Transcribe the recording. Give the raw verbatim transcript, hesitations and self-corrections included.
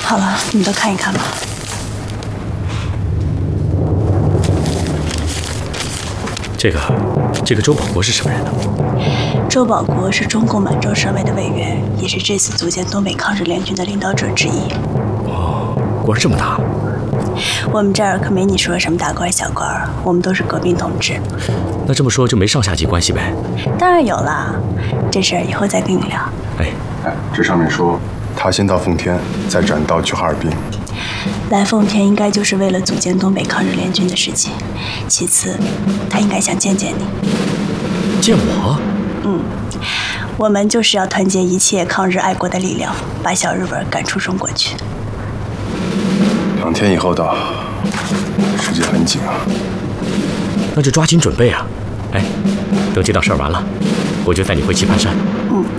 好了，你们都看一看吧。 这个，这个周保国是什么人呢？ 周保国是中共满洲省委的委员，也是这次组建东北抗日联军的领导者之一。 哦，官儿这么大。 我们这儿可没你说什么大官小官，我们都是革命同志。 那这么说就没上下级关系呗？ 当然有啦，这事儿以后再跟你聊。 哎哎，这上面说他先到奉天，再转道去哈尔滨。 来奉天应该就是为了组建东北抗日联军的事情。其次，他应该想见见你。 见我？ 嗯，我们就是要团结一切抗日爱国的力量，把小日本赶出中国去。 两天以后到，时间很紧啊。 那就抓紧准备啊！哎，等这档事儿完了，我就带你回棋盘山。 嗯。